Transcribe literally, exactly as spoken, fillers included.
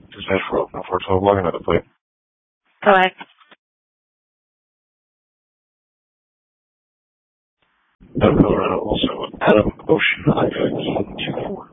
This is Nashville, now four twelve, logging out the plate. Correct. Out of Colorado, also Adam Ocean, Ivy, two four.